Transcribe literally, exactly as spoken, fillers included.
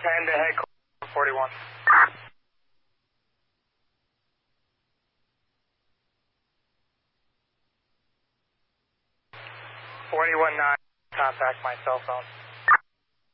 ten to head forty-one. forty-one nine, contact my cell phone.